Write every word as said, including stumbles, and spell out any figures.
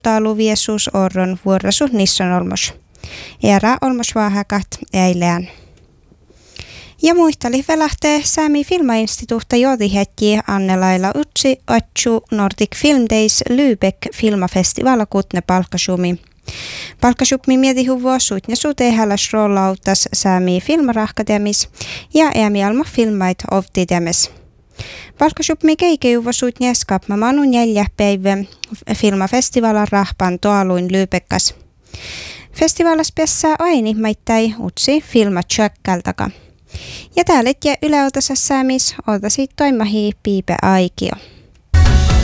taalu viesus orron vuorosu nisson olmos. Era olmos vaahakat eileän. Ja muistali lähtee Sami Filmainstituutta jodihetki Annelaila Utsi Atsu Nordic Film Days Lübeck Filmafestival kutne palkkasumi. Palkkasupmi mieti huvua suitne sute häläs roolautas Sami Filmarahkademis ja Eemi Alma filmait ovtidemes. Palkkasupmi keikeuva suitne skapmamanu neljä päivä filmafestivalan rahpan toaluin Lübeckas. Festivalas pessää aini maittai utsi filma tjökkältaka. Ja täällä Yle Oltassa Saamis oltasi toimahi piipe aikio.